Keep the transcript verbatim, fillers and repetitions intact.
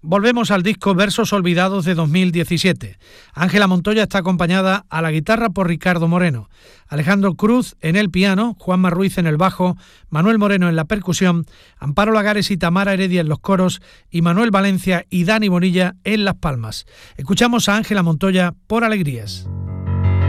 Volvemos al disco Versos Olvidados de dos mil diecisiete. Ángela Montoya está acompañada a la guitarra por Ricardo Moreno, Alejandro Cruz en el piano, Juanma Ruiz en el bajo, Manuel Moreno en la percusión, Amparo Lagares y Tamara Heredia en los coros y Manuel Valencia y Dani Bonilla en las palmas. Escuchamos a Ángela Montoya por Alegrías.